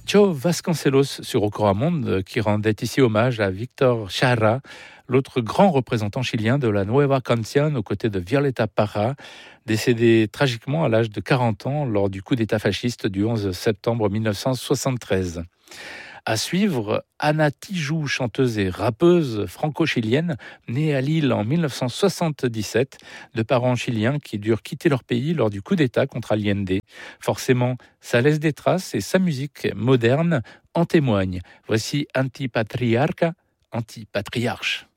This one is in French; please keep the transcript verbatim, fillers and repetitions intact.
Joe Vasconcelos sur Ocoramonde qui rendait ici hommage à Victor Jara, l'autre grand représentant chilien de la Nueva Canción aux côtés de Violeta Parra, décédé tragiquement à l'âge de quarante ans lors du coup d'État fasciste du onze septembre mille neuf cent soixante-treize. À suivre, Anna Tijoux, chanteuse et rappeuse franco-chilienne, née à Lille en mille neuf cent soixante-dix-sept, de parents chiliens qui durent quitter leur pays lors du coup d'État contre Allende. Forcément, ça laisse des traces et sa musique moderne en témoigne. Voici Antipatriarca, Antipatriarche.